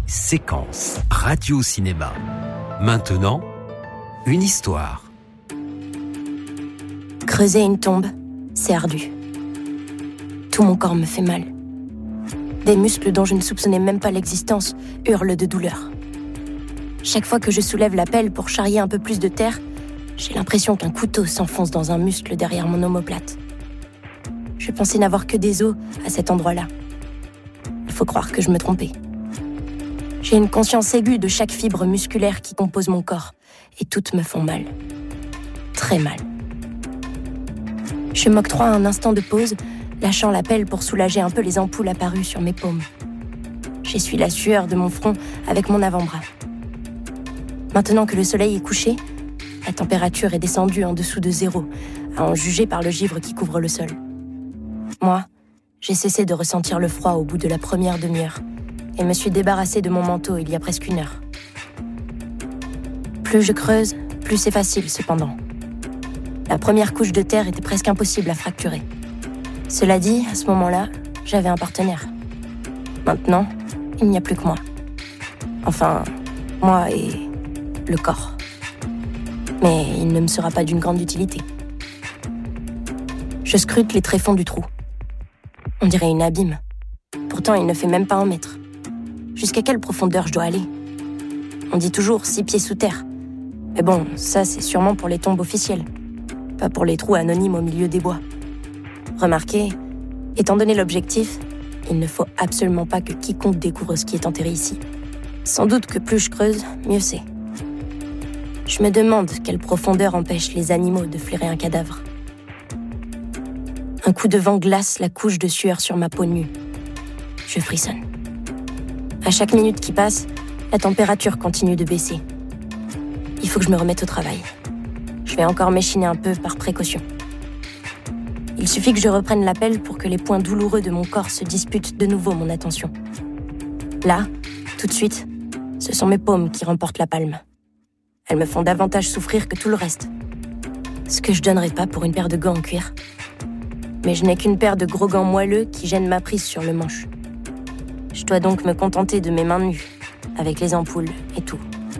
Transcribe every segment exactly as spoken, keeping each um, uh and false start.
Séquence radio-cinéma. Maintenant, une histoire. Creuser une tombe, c'est ardu. Tout mon corps me fait mal. Des muscles dont je ne soupçonnais même pas l'existence hurlent de douleur. Chaque fois que je soulève la pelle pour charrier un peu plus de terre, j'ai l'impression qu'un couteau s'enfonce dans un muscle derrière mon omoplate. Je pensais n'avoir que des os à cet endroit-là. Il faut croire que je me trompais. J'ai une conscience aiguë de chaque fibre musculaire qui compose mon corps, et toutes me font mal. Très mal. Je m'octroie un instant de pause, lâchant la pelle pour soulager un peu les ampoules apparues sur mes paumes. J'essuie la sueur de mon front avec mon avant-bras. Maintenant que le soleil est couché, la température est descendue en dessous de zéro, à en juger par le givre qui couvre le sol. Moi, j'ai cessé de ressentir le froid au bout de la première demi-heure et me suis débarrassée de mon manteau il y a presque une heure. Plus je creuse, plus c'est facile cependant. La première couche de terre était presque impossible à fracturer. Cela dit, à ce moment-là, j'avais un partenaire. Maintenant, il n'y a plus que moi. Enfin, moi et le corps. Mais il ne me sera pas d'une grande utilité. Je scrute les tréfonds du trou. On dirait une abîme. Pourtant, il ne fait même pas un mètre. Jusqu'à quelle profondeur je dois aller ? On dit toujours six pieds sous terre. Mais bon, ça c'est sûrement pour les tombes officielles. Pas pour les trous anonymes au milieu des bois. Remarquez, étant donné l'objectif, il ne faut absolument pas que quiconque découvre ce qui est enterré ici. Sans doute que plus je creuse, mieux c'est. Je me demande quelle profondeur empêche les animaux de flairer un cadavre. Un coup de vent glace la couche de sueur sur ma peau nue. Je frissonne. À chaque minute qui passe, la température continue de baisser. Il faut que je me remette au travail. Je vais encore m'échiner un peu par précaution. Il suffit que je reprenne la pelle pour que les points douloureux de mon corps se disputent de nouveau mon attention. Là, tout de suite, ce sont mes paumes qui remportent la palme. Elles me font davantage souffrir que tout le reste. Ce que je donnerais pas pour une paire de gants en cuir. Mais je n'ai qu'une paire de gros gants moelleux qui gênent ma prise sur le manche. Je dois donc me contenter de mes mains nues, avec les ampoules et tout.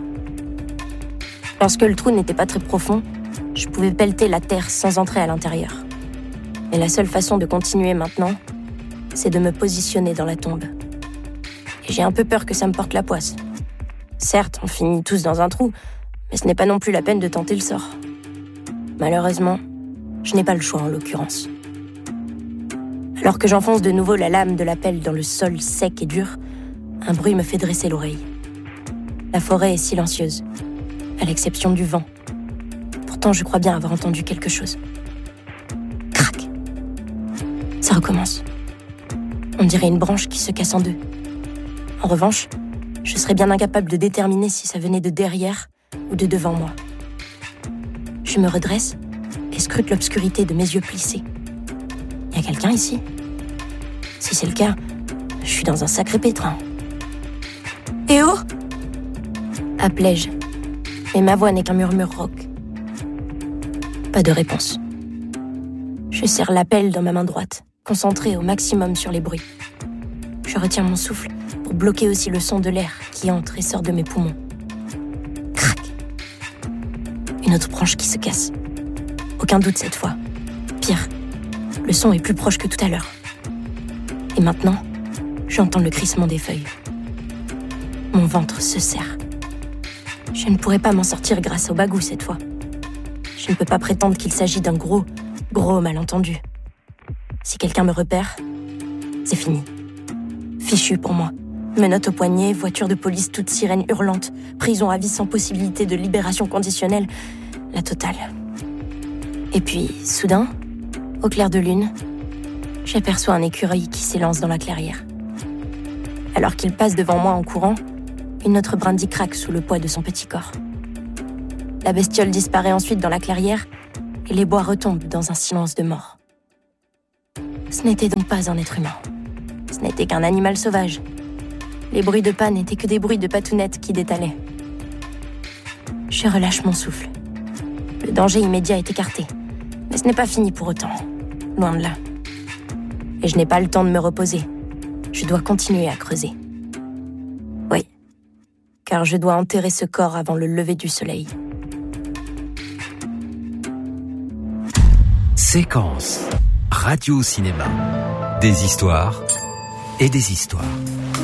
Lorsque le trou n'était pas très profond, je pouvais pelleter la terre sans entrer à l'intérieur. Mais la seule façon de continuer maintenant, c'est de me positionner dans la tombe. Et j'ai un peu peur que ça me porte la poisse. Certes, on finit tous dans un trou, mais ce n'est pas non plus la peine de tenter le sort. Malheureusement, je n'ai pas le choix en l'occurrence. Alors que j'enfonce de nouveau la lame de la pelle dans le sol sec et dur, un bruit me fait dresser l'oreille. La forêt est silencieuse, à l'exception du vent. Pourtant, je crois bien avoir entendu quelque chose. Crac! Ça recommence. On dirait une branche qui se casse en deux. En revanche, je serais bien incapable de déterminer si ça venait de derrière ou de devant moi. Je me redresse et scrute l'obscurité de mes yeux plissés. Y a quelqu'un ici ? Si c'est le cas, je suis dans un sacré pétrin. Eh oh ! Appelais-je, mais ma voix n'est qu'un murmure rauque. Pas de réponse. Je serre la pelle dans ma main droite, concentrée au maximum sur les bruits. Je retiens mon souffle pour bloquer aussi le son de l'air qui entre et sort de mes poumons. Crac ! Une autre branche qui se casse. Aucun doute cette fois. Pire, le son est plus proche que tout à l'heure. Et maintenant, j'entends le crissement des feuilles. Mon ventre se serre. Je ne pourrai pas m'en sortir grâce au bagout cette fois. Je ne peux pas prétendre qu'il s'agit d'un gros, gros malentendu. Si quelqu'un me repère, c'est fini. Fichu pour moi. Menottes au poignet, voiture de police toute sirène hurlante, prison à vie sans possibilité de libération conditionnelle, la totale. Et puis, soudain, au clair de lune, j'aperçois un écureuil qui s'élance dans la clairière. Alors qu'il passe devant moi en courant, une autre brindille craque sous le poids de son petit corps. La bestiole disparaît ensuite dans la clairière et les bois retombent dans un silence de mort. Ce n'était donc pas un être humain. Ce n'était qu'un animal sauvage. Les bruits de pas n'étaient que des bruits de patounettes qui détalaient. Je relâche mon souffle. Le danger immédiat est écarté. Mais ce n'est pas fini pour autant. Loin de là. Et je n'ai pas le temps de me reposer. Je dois continuer à creuser. Oui, car je dois enterrer ce corps avant le lever du soleil. Séquence Radio Cinéma. Des histoires et des histoires.